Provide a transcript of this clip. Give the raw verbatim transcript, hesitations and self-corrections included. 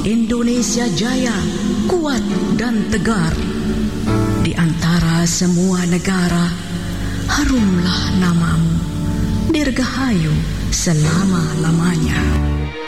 Indonesia jaya, kuat dan tegar. Di antara semua negara, harumlah namamu, dirgahayu selama-lamanya.